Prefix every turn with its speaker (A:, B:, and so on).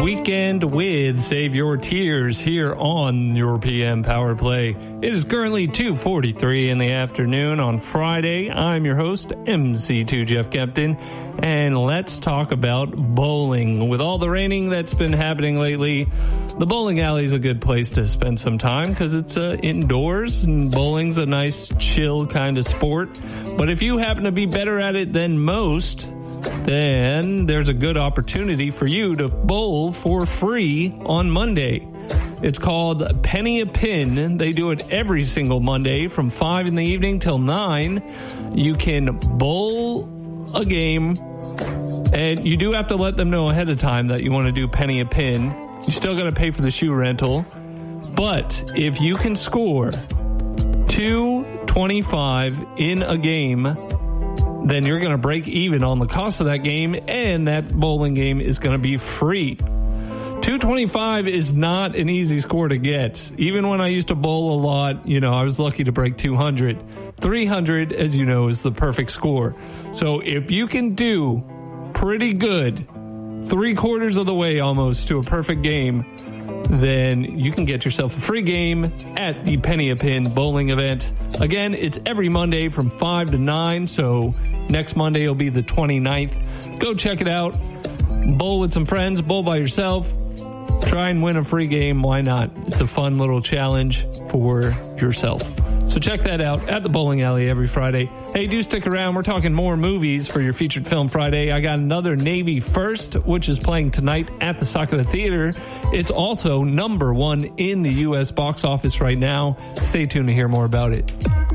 A: Weekend with Save Your Tears here on your PM Power Play. It is currently 2:43 in the afternoon on Friday. I'm your host, MC2 Jeff Kempton, and let's talk about bowling. With all the raining that's been happening lately, the bowling alley is a good place to spend some time because it's indoors, and bowling's a nice, chill kind of sport. But if you happen to be better at it than most, then there's a good opportunity for you to bowl for free on Monday. It's called Penny a Pin. They do it every single Monday from 5 in the evening till 9. You can bowl a game, and you do have to let them know ahead of time that you want to do Penny a Pin. You still got to pay for the shoe rental. But if you can score 225 in a game, then you're going to break even on the cost of that game, and that bowling game is going to be free. 225 is not an easy score to get. Even when I used to bowl a lot, I was lucky to break 200. 300, as you know, is the perfect score. So if you can do pretty good, 3/4 of the way almost to a perfect game, then you can get yourself a free game at the Penny a Pin bowling event. Again, it's every Monday from 5 to 9, so next Monday will be the 29th. Go check it out. Bowl with some friends, bowl by yourself. Try and win a free game. Why not? It's a fun little challenge for yourself. So check that out at the bowling alley every Friday. Hey, do stick around. We're talking more movies for your featured film Friday. I got another Navy First, which is playing tonight at the Sakura Theater. It's also #1 in the U.S. box office right now. Stay tuned to hear more about it.